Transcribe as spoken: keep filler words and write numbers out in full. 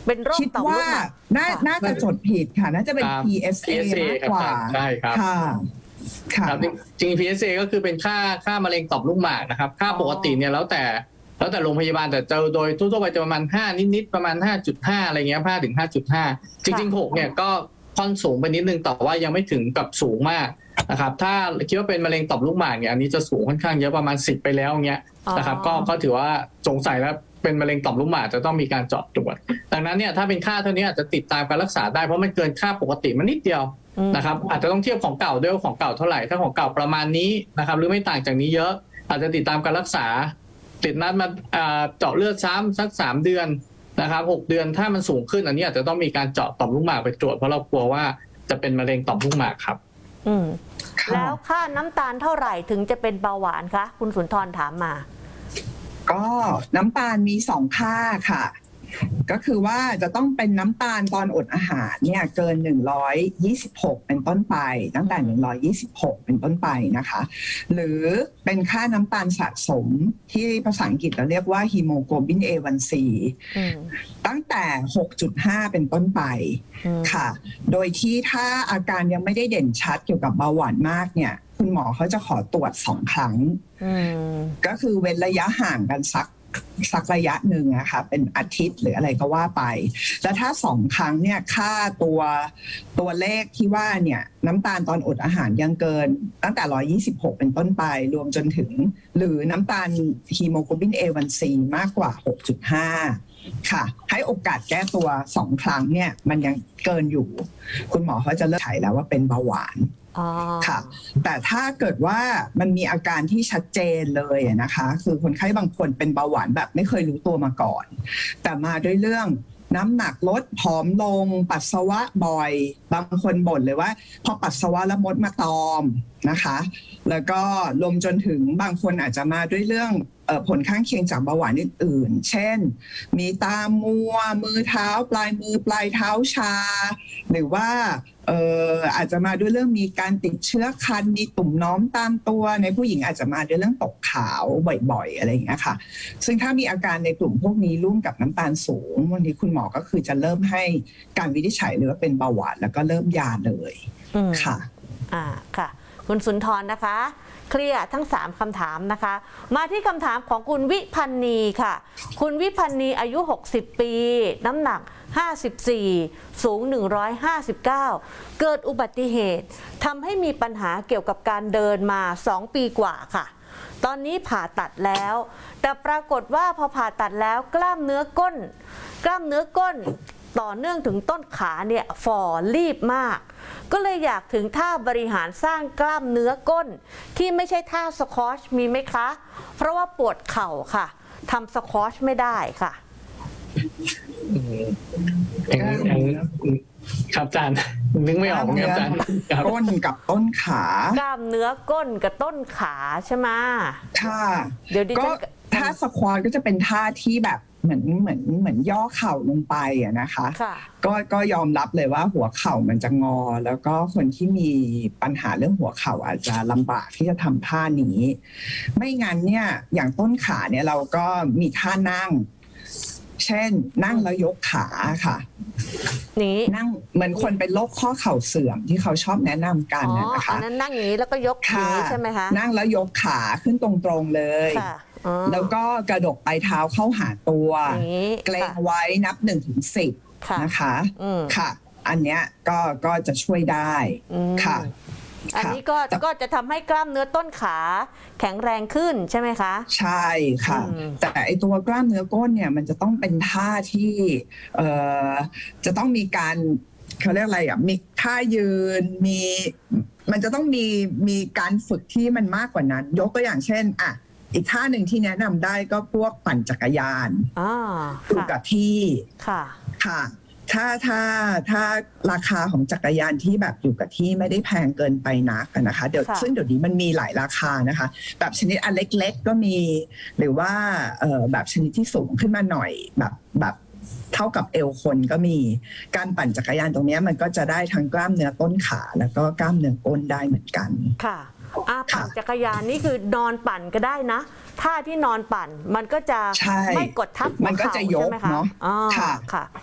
เป็นโรคต่อมลูกหมากน่าน่าจะจดผิดค่ะน่าจะเป็น พี เอส เอ มากกว่าใช่ครับค่ะค่ะจริง พี เอส เอ ก็คือเป็นค่าค่ามะเร็งต่อมลูกหมากนะครับค่าปกติเนี่ยแล้วแต่แล้วแต่โรงพยาบาลแต่จะโดยทั่วๆไปจะประมาณห้านิดๆประมาณ ห้าจุดห้า อะไรเงี้ยห้าถึง ห้าจุดห้า จริงๆหกเนี่ยก็ค่อนสูงไปนิดนึงแต่ว่ายังไม่ถึงกับสูงมากนะครับถ้าคิดว่าเป็นมะเร็งต่อมลูกหมากเนี่ยอันนี้จะสูงค่อนข้างเยอะประมาณสิบไปแล้วเงี้ยนะครับก็ก็ถือว่าสงสัยแล้วเป็นมะเร็งต่อมลูกหมากจะต้องมีการเจาะตรวจดังนั้นเนี่ยถ้าเป็นค่าเท่านี้อาจจะติดตามการรักษาได้เพราะมันเกินค่าปกติมันนิดเดียวนะครับอาจจะต้องเทียบของเก่าด้วยว่าของเก่าเท่าไหร่ถ้าของเก่าประมาณนี้นะครับหรือไม่ต่างจากนี้เยอะอาจจะติดตามการรักษาติดนัดมาเจาะเลือดซ้ำสักสามเดือนนะครับหกเดือนถ้ามันสูงขึ้นอันนี้อาจจะต้องมีการเจาะต่อมลูกหมากไปตรวจเพราะเรากลัวว่าจะเป็นมะเร็งต่อมลูกหมากครับอืมแล้วค่าน้ำตาลเท่าไหร่ถึงจะเป็นเบาหวานคะคุณสุนทรถามมาก็น้ำตาลมีสองค่าค่ะก็คือว่าจะต้องเป็นน้ำตาลตอนอดอาหารเนี่ยเกินหนึ่งร้อยยี่สิบหกเป็นต้นไปตั้งแต่หนึ่งร้อยยี่สิบหกเป็นต้นไปนะคะหรือเป็นค่าน้ำตาลสะสมที่ภาษาอังกฤษเราเรียกว่าฮีโมโกลบิน เอ วัน ซี ตั้งแต่ หกจุดห้า เป็นต้นไปค่ะโดยที่ถ้าอาการยังไม่ได้เด่นชัดเกี่ยวกับเบาหวานมากเนี่ยคุณหมอเขาจะขอตรวจสองครั้งก็คือเว้นระยะห่างกันสักสักระยะหนึ่งนะคะเป็นอาทิตย์หรืออะไรก็ว่าไปแล้วถ้าสองครั้งเนี่ยค่าตัวตัวเลขที่ว่าเนี่ยน้ำตาลตอนอดอาหารยังเกินตั้งแต่หนึ่งร้อยยี่สิบหกเป็นต้นไปรวมจนถึงหรือน้ำตาลฮีโมโกลบิน เอ วัน ซี มากกว่า หกจุดห้า ค่ะให้โอกาสแก้ตัวสองครั้งเนี่ยมันยังเกินอยู่คุณหมอเขาจะเลิกใช้แล้วว่าเป็นเบาหวานค่ะแต่ถ้าเกิดว่ามันมีอาการที่ชัดเจนเลยนะคะคือคนไข้บางคนเป็นเบาหวานแบบไม่เคยรู้ตัวมาก่อนแต่มาด้วยเรื่องน้ำหนักลดผอมลงปัสสาวะบ่อยบางคนบ่นเลยว่าพอปัสสาวะแล้วมดมาตอมนะคะแล้วก็รวมจนถึงบางคนอาจจะมาด้วยเรื่องผลข้างเคียงจากเบาหวานอื่นๆเช่นมีตามัวมือเท้าปลายมือปลายเท้าชาหรือว่าเอ่ออาจจะมาด้วยเรื่องมีการติดเชื้อคันมีตุ่มน้อมตามตัวในผู้หญิงอาจจะมาด้วยเรื่องตกขาวบ่อยๆอะไรอย่างเงี้ยค่ะซึ่งถ้ามีอาการในกลุ่มพวกนี้ร่วมกับน้ำตาลสูงวันนี้คุณหมอก็คือจะเริ่มให้การวินิจฉัยเลยว่าเป็นเบาหวานแล้วก็เริ่มยาเลยค่ะอ่าค่ะคุณสุนทรนะคะเคลียร์ทั้งสามคำถามนะคะมาที่คำถามของคุณวิพันนีค่ะคุณวิพันนีอายุหกสิบปีน้ำหนักห้าสิบสี่สูงหนึ่งร้อยห้าสิบเก้าเกิดอุบัติเหตุทำให้มีปัญหาเกี่ยวกับการเดินมาสองปีกว่าค่ะตอนนี้ผ่าตัดแล้วแต่ปรากฏว่าพอผ่าตัดแล้วกล้ามเนื้อก้นกล้ามเนื้อก้นต่อเนื่องถึงต้นขาเนี่ยฝ่อรีบมากก็เลยอยากถึงท่าบริหารสร้างกล้ามเนื้อก้นที่ไม่ใช่ท่าสควอชมีไหมคะเพราะว่าปวดเข่าค่ะทำสควอชไม่ได้ค่ะครับอาจารย์นึกไม่ออกครับอาจารย์ก้นกับต้นขากล้ามเนื้อก้นกับต้นขาใช่ไหมค่ะเดี๋ยวดิฉันท่าสควอชก็จะเป็นท่าที่แบบเหมือนเหมือนเหมือนย่อเข่าลงไปอะนะคะก็ก็ยอมรับเลยว่าหัวเข่ามันจะงอแล้วก็คนที่มีปัญหาเรื่องหัวเข่าอาจจะลำบากที่จะทำท่านี้ไม่งั้นเนี่ยอย่างต้นขาเนี่ยเราก็มีท่านั่งเช่นนั่งแล้วยกขาค่ะนี่นั่งเหมือนคนเป็นโรคข้อเข่าเสื่อมที่เขาชอบแนะนำกันนะคะอันนั้นนั่งอย่างนี้แล้วก็ยกขาใช่ไหมคะนั่งแล้วยกขาขึ้นตรงๆเลยแล้วก็กระดกปลายเท้าเข้าหาตัวเกรงไว้นับหนึ่งถึงสิบนะคะค่ะอันเนี้ยก็ก็จะช่วยได้ค่ะอันนี้ก็ก็จะทำให้กล้ามเนื้อต้นขาแข็งแรงขึ้นใช่ไหมคะใช่ค่ะแต่ไอตัวกล้ามเนื้อก้นเนี่ยมันจะต้องเป็นท่าที่เอ่อจะต้องมีการเขาเรียกอะไรอ่ะมีท่ายืนมีมันจะต้องมีมีการฝึกที่มันมากกว่านั้นยกตัวอย่างเช่นอ่ะอีกท่าหนึ่งที่แนะนำได้ก็พวกปั่นจักรยานอยู่กับที่ค่ะค่ะถ้าถ้าถ้าราคาของจักรยานที่แบบอยู่กับที่ไม่ได้แพงเกินไปนักนะคะเดี๋ยวซึ่งเดี๋ยวนี้มันมีหลายราคานะคะแบบชนิดอันเล็กๆก็มีหรือว่าเอ่อแบบชนิดที่สูงขึ้นมาหน่อยแบบแบบเท่ากับเอวคนก็มีการปั่นจักรยานตรงนี้มันก็จะได้ทั้งกล้ามเนื้อต้นขาแล้วก็กล้ามเนื้อก้นได้เหมือนกันค่ะอาปั่นจักรยานนี่คือนอนปั่นก็ได้นะท่าที่นอนปั่นมันก็จะไม่กดทับหัวเข่าใช่ไหมคะค่ะ